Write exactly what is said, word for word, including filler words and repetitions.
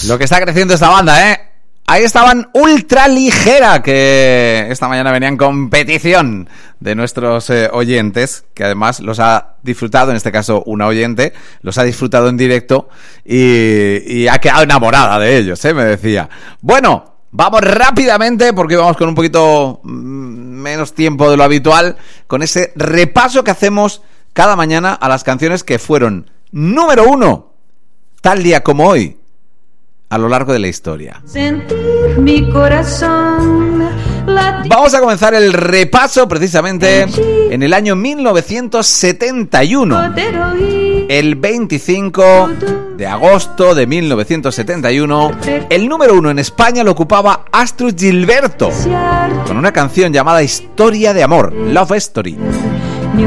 Lo que está creciendo esta banda, ¿eh? Ahí estaban Ultraligera, que esta mañana venían con petición de nuestros eh, oyentes, que además los ha disfrutado, en este caso una oyente, los ha disfrutado en directo y, y ha quedado enamorada de ellos, ¿eh? Me decía. Bueno, vamos rápidamente, porque vamos con un poquito menos tiempo de lo habitual, con ese repaso que hacemos cada mañana a las canciones que fueron número uno, tal día como hoy, a lo largo de la historia. Sentir mi corazón. Vamos a comenzar el repaso precisamente en el año mil novecientos setenta y uno. El veinticinco de agosto de mil novecientos setenta y uno, el número uno en España lo ocupaba Astrud Gilberto, con una canción llamada Historia de Amor, Love Story.